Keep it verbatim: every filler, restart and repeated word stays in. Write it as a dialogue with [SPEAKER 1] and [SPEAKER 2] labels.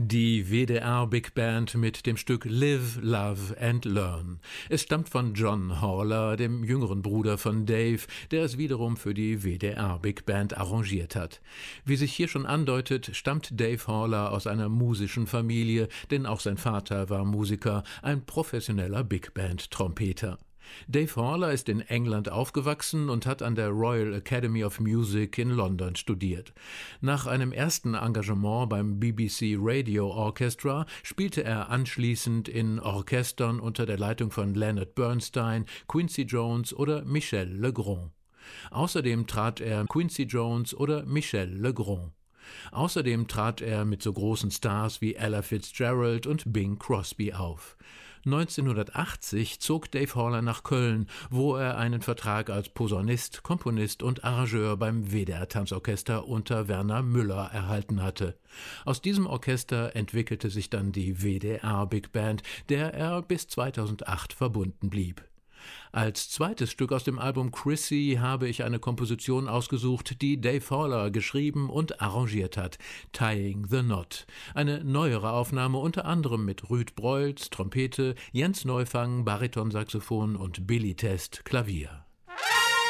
[SPEAKER 1] Die W D R Big Band mit dem Stück Live, Love and Learn. Es stammt von John Horler, dem jüngeren Bruder von Dave, der es wiederum für die W D R Big Band arrangiert hat. Wie sich hier schon andeutet, stammt Dave Horler aus einer musischen Familie, denn auch sein Vater war Musiker, ein professioneller Big Band Trompeter. Dave Horler ist in England aufgewachsen und hat an der Royal Academy of Music in London studiert. Nach einem ersten Engagement beim B B C Radio Orchestra spielte er anschließend in Orchestern unter der Leitung von Leonard Bernstein, Quincy Jones oder Michel Legrand. Außerdem trat er Quincy Jones oder Michel Legrand. Außerdem trat er mit so großen Stars wie Ella Fitzgerald und Bing Crosby auf. neunzehnhundertachtzig zog Dave Horler nach Köln, wo er einen Vertrag als Posaunist, Komponist und Arrangeur beim W D R Tanzorchester unter Werner Müller erhalten hatte. Aus diesem Orchester entwickelte sich dann die W D R Big Band, der er bis zweitausendacht verbunden blieb. Als zweites Stück aus dem Album Chrissy habe ich eine Komposition ausgesucht, die Dave Horler geschrieben und arrangiert hat, Tying the Knot. Eine neuere Aufnahme unter anderem mit Ruud Broils, Trompete, Jens Neufang, Baritonsaxophon und Billy Test, Klavier.